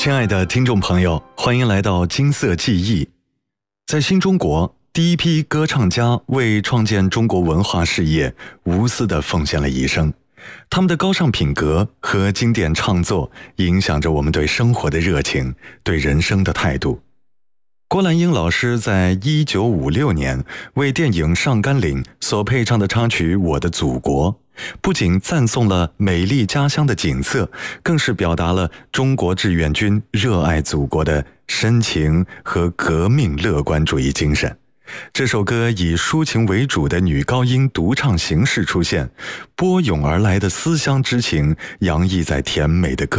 亲爱的听众朋友，欢迎来到金色记忆。在新中国，第一批歌唱家为创建中国文化事业无私地奉献了一生，他们的高尚品格和经典唱作影响着我们对生活的热情，对人生的态度。郭兰英老师在1956年为电影《上甘岭》所配唱的插曲《我的祖国》，不仅赞颂了美丽家乡的景色，更是表达了中国志愿军热爱祖国的深情和革命乐观主义精神。这首歌以抒情为主的女高音独唱形式出现，波涌而来的思乡之情洋溢在甜美的歌